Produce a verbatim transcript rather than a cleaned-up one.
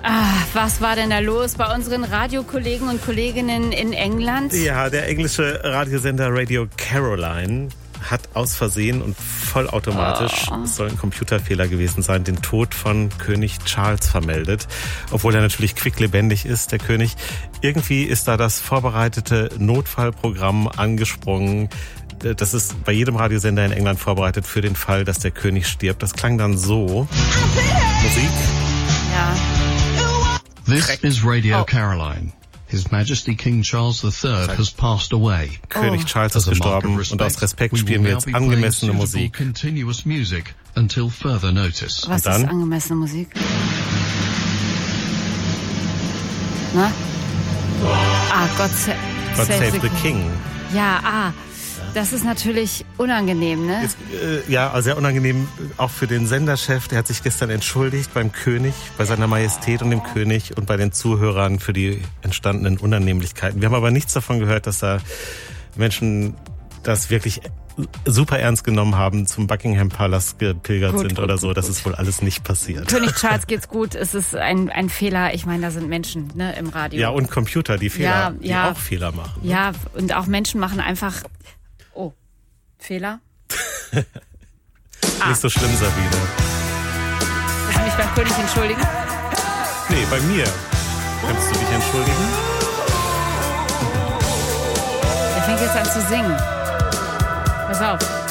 Ah, was war denn da los bei unseren Radiokollegen und Kolleginnen in England? Ja, der englische Radiosender Radio Caroline hat aus Versehen und vollautomatisch, oh. es soll ein Computerfehler gewesen sein, den Tod von König Charles vermeldet. Obwohl er natürlich quicklebendig ist, der König. Irgendwie ist da das vorbereitete Notfallprogramm angesprungen. Das ist bei jedem Radiosender in England vorbereitet für den Fall, dass der König stirbt. Das klang dann so. Musik. Ja. This is Radio oh. Caroline. His Majesty King Charles the Third has passed away. König oh. Charles ist gestorben und aus Respekt spielen wir jetzt angemessene Musik. Continuous music until further notice. Was dann? ist angemessene Musik? Na? Ah, God, sa God save, save the King. Ja, ah. Das ist natürlich unangenehm, ne? Jetzt, äh, ja, also sehr unangenehm auch für den Senderchef. Der hat sich gestern entschuldigt beim König, bei seiner Majestät und dem König und bei den Zuhörern für die entstandenen Unannehmlichkeiten. Wir haben aber nichts davon gehört, dass da Menschen das wirklich super ernst genommen haben, zum Buckingham Palace gepilgert gut, sind gut, oder so. Gut, das gut. ist wohl alles nicht passiert. König Charles geht's gut. Es ist ein, ein Fehler. Ich meine, da sind Menschen, ne, im Radio. Ja, und Computer, die Fehler, ja, die ja. auch Fehler machen. Ne? Ja, und auch Menschen machen einfach... Oh, Fehler? ah. Nicht so schlimm, Sabine. Willst du mich beim König entschuldigen? Nee, bei mir. Kannst du dich entschuldigen? Er fängt jetzt an zu singen. Pass auf.